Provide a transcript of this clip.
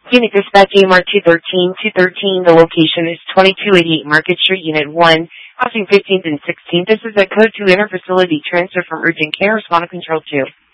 Unit Dispatch AMR 213. The location is 2288 Market Street, Unit 1, housing 15th and 16th. This is a Code 2 interfacility transfer from Urgent Care, Responder Control 2.